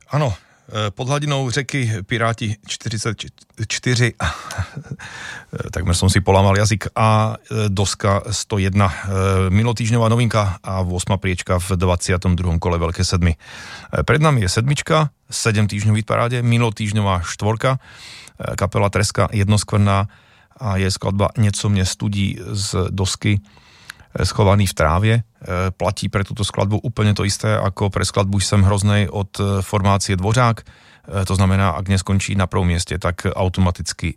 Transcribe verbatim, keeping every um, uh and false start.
Ano, pod hladinou řeky Piráti čtyřicet čtyři, takmer som si polamal jazyk, a doska sto jedna. Minulotýždňová novinka a osma priečka v dvadsiatom druhom kole Veľké sedmy. Pred nami je sedmička, sedem týždňový paráde, minulotýždňová štvorka, kapela Treska Jednoskvrná a je skladba Nieco mne studí z dosky Schovaný v trávě. Platí pre túto skladbu úplne to isté ako pre skladbu Jsem hroznej od formácie Dvořák. To znamená, ak neskončí na prvom mieste, tak automaticky